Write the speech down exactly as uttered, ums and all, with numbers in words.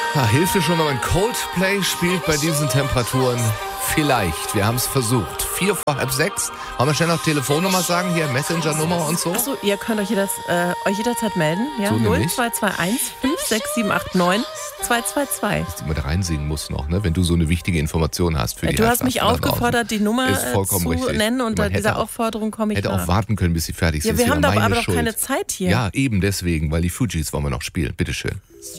Ah, hilft dir schon, wenn man Coldplay spielt bei diesen Temperaturen? Vielleicht. Wir haben es versucht. Vier vor halb sechs. Wollen wir schnell noch Telefonnummer sagen? Hier, Messenger-Nummer und so? Achso, ihr könnt euch, jedes, äh, euch jederzeit melden. Ja? So null zwei zwei eins fünf sechs sieben acht neun zwei zwei zwei. Dass du immer da reinsingen musst noch, ne? Wenn du so eine wichtige Information hast für die Du hast mich Herzdachsen da aufgefordert, die Nummer Ist vollkommen zu richtig. nennen, und Man dieser hätte auch- Aufforderung komme ich Hätte nach. auch warten können, bis sie fertig Ja, sind. wir Ist haben wieder doch meine aber doch Schuld. keine Zeit hier. Ja, eben deswegen, weil die Fugees wollen wir noch spielen. Bitteschön.